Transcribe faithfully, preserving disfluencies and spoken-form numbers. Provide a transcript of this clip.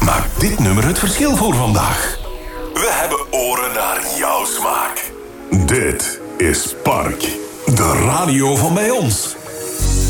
maakt dit nummer het verschil voor vandaag. We hebben oren naar jouw smaak. Dit is Park, de radio van bij ons.